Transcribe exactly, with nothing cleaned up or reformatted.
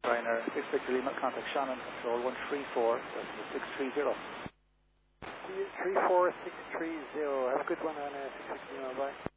Ryanair, six Victor Lima, contact Shannon, control one three four, six three zero. three four six three zero, have a good one on uh, six six zero, bye.